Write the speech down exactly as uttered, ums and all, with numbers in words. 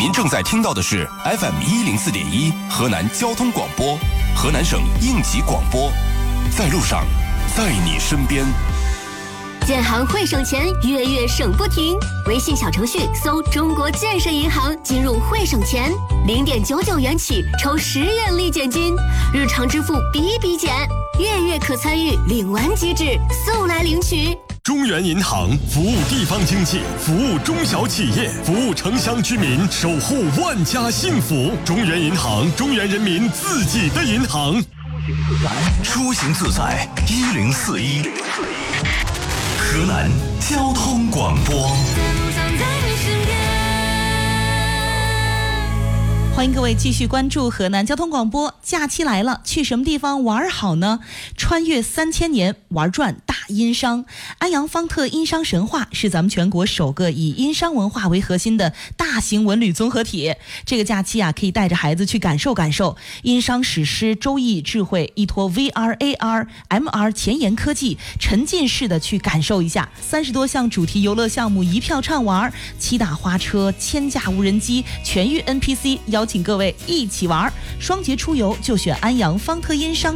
您正在听到的是 F M 一零四点一河南交通广播，河南省应急广播，在路上，在你身边。 建行会省钱，月月省不停。微信小程序搜“中国建设银行”，进入会省钱，零点九九元起抽十元立减金，日常支付比比减，月月可参与领完即止，速来领取。 中原银行服务地方经济，服务中小企业，服务城乡居民，守护万家幸福。中原银行，中原人民自己的银行。 出行自在一零四一，河南交通广播。 欢迎各位继续关注河南交通广播。假期来了，去什么地方玩好呢？穿越三千年，玩转大殷商。安阳方特殷商神话是咱们全国首个以殷商文化为核心的大型文旅综合体。这个假期啊，可以带着孩子去感受感受殷商史诗、周易智慧，依托 V R、A R、M R 前沿科技，沉浸式的去感受一下。三十多项主题游乐项目一票畅玩，七大花车、千架无人机、全域 N P C， 邀请各位一起玩。双节出游就选安阳方特殷商